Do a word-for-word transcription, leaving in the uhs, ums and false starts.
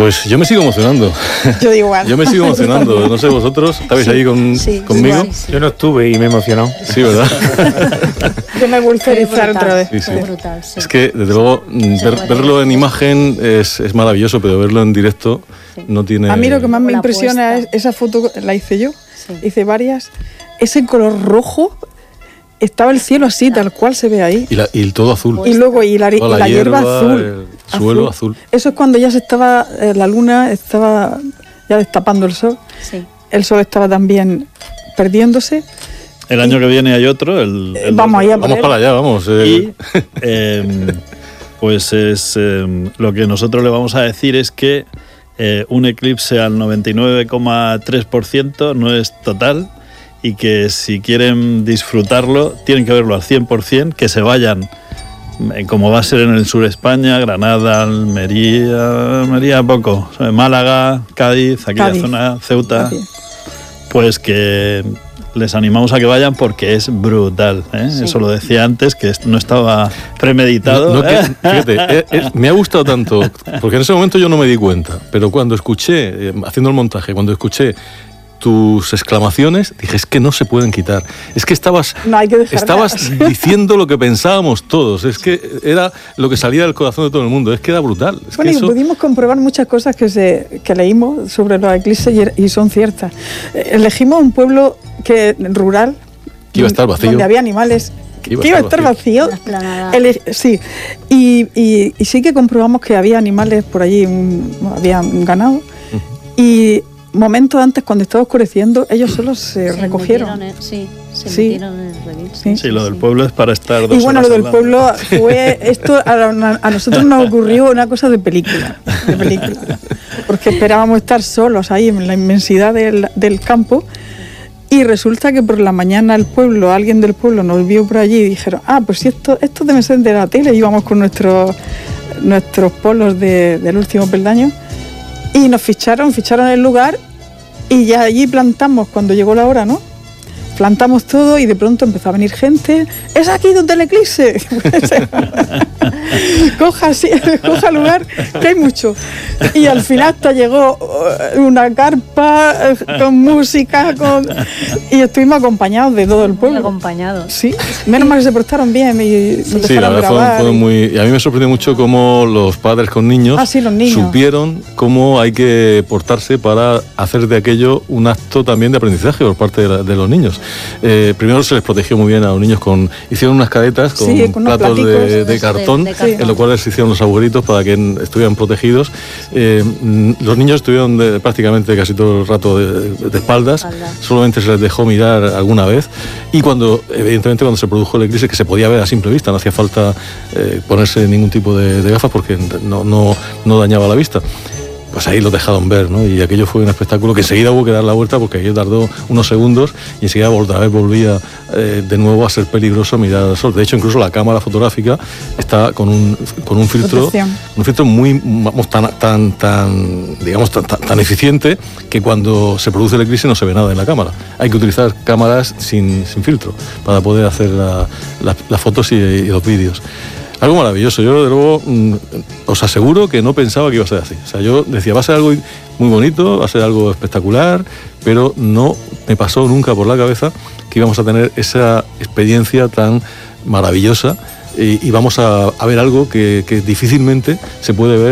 Pues yo me sigo emocionando. Yo digo igual. Yo me sigo emocionando. No sé, vosotros, ¿estabais sí, ahí con, sí, conmigo? Sí, sí. Yo no estuve y me he emocionado. Sí, ¿verdad? Yo me vuelvo a erizar otra vez. Sí, sí. Brutal, sí. Es que, desde luego, ver, verlo en imagen es, es maravilloso, pero verlo en directo sí. no tiene... A mí lo que más me impresiona es esa foto, la hice yo, sí. hice varias, ese color rojo... Estaba el cielo así, tal cual se ve ahí. Y, la, y todo azul. Y luego, y la, y la, la hierba, hierba azul. El suelo azul. azul. Eso es cuando ya se estaba, eh, la luna estaba ya destapando el sol. Sí. El sol estaba también perdiéndose. El año y, que viene hay otro. El, el vamos allá. Vamos para allá, vamos. Eh. Y, eh, pues es eh, lo que nosotros le vamos a decir es que eh, un eclipse al noventa y nueve coma tres por ciento no es total. Y que si quieren disfrutarlo, tienen que verlo al cien por ciento, que se vayan, como va a ser en el sur de España, Granada, Almería, Almería poco, Málaga, Cádiz, aquella Cádiz. zona, Ceuta, Cádiz. Pues que les animamos a que vayan porque es brutal, ¿eh? Sí. Eso lo decía antes, que no estaba premeditado. No, no, que, fíjate, eh, eh, me ha gustado tanto, porque en ese momento yo no me di cuenta, pero cuando escuché, eh, haciendo el montaje, cuando escuché tus exclamaciones, dije, es que no se pueden quitar. Es que estabas, no hay que estabas diciendo lo que pensábamos todos. Es que era lo que salía del corazón de todo el mundo. Es que era brutal. Es bueno, que y eso... pudimos comprobar muchas cosas que, se, que leímos sobre los eclipses y, y son ciertas. Elegimos un pueblo que rural, que iba a estar vacío, donde había animales, que iba, que iba a estar vacío. vacío. El, sí, y, y, y sí que comprobamos que había animales por allí, un, había un ganado, uh-huh. y momentos antes, cuando estaba oscureciendo, ellos solo se, se recogieron. Metieron, sí, se sí. metieron en el redil. Sí, sí, lo del pueblo es para estar dos Y bueno, horas lo del hablando. pueblo fue... Esto a, a nosotros nos ocurrió una cosa de película, de película. Porque esperábamos estar solos ahí en la inmensidad del, del campo. Y resulta que por la mañana el pueblo, alguien del pueblo nos vio por allí y dijeron, ah, pues si esto, esto debe ser de la tele. Y íbamos con nuestros, nuestros polos de, del último peldaño. Y nos ficharon, ficharon el lugar y ya allí plantamos cuando llegó la hora, ¿no? Plantamos todo y de pronto empezó a venir gente. ¡Es aquí donde el eclipse! coja, sí, coja lugar, que hay mucho. Y al final hasta llegó una carpa con música, con... y estuvimos acompañados de todo el pueblo. Acompañados. Sí, menos mal que se portaron bien y nos sí, dejaron la verdad grabar. Fue, fue muy... Y a mí me sorprendió mucho cómo los padres con niños, ah, sí, los niños supieron cómo hay que portarse para hacer de aquello un acto también de aprendizaje por parte de, la, de los niños. Eh, primero se les protegió muy bien a los niños, con hicieron unas caretas con, sí, con platos de, de, cartón, de, de cartón, en lo cual se hicieron los agujeritos para que estuvieran protegidos. Eh, los niños estuvieron de, prácticamente casi todo el rato de, de espaldas, Espalda. solamente se les dejó mirar alguna vez, y cuando, evidentemente, cuando se produjo el eclipse, que se podía ver a simple vista, no hacía falta eh, ponerse ningún tipo de, de gafas porque no, no, no dañaba la vista. Pues ahí lo dejaron ver, ¿no? Y aquello fue un espectáculo que enseguida hubo que dar la vuelta porque aquello tardó unos segundos y enseguida otra vez volvía eh, de nuevo a ser peligroso mirar al sol. De hecho, incluso la cámara fotográfica está con un, con un filtro, Protección. un filtro muy, vamos, tan, tan, tan, digamos, tan, tan, tan eficiente que cuando se produce el eclipse no se ve nada en la cámara. Hay que utilizar cámaras sin, sin filtro para poder hacer la, la, las fotos y, y los vídeos. Algo maravilloso. Yo, de luego, mmm, os aseguro que no pensaba que iba a ser así. O sea, yo decía, va a ser algo muy bonito, va a ser algo espectacular, pero no me pasó nunca por la cabeza que íbamos a tener esa experiencia tan maravillosa y, y vamos a, a ver algo que, que difícilmente se puede ver